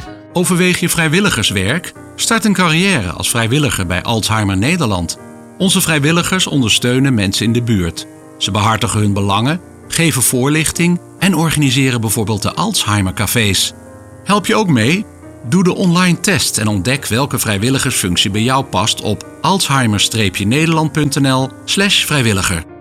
Overweeg je vrijwilligerswerk? Start een carrière als vrijwilliger bij Alzheimer Nederland. Onze vrijwilligers ondersteunen mensen in de buurt. Ze behartigen hun belangen, geven voorlichting en organiseren bijvoorbeeld de Alzheimer Cafés. Help je ook mee? Doe de online test en ontdek welke vrijwilligersfunctie bij jou past op alzheimer-nederland.nl/vrijwilliger.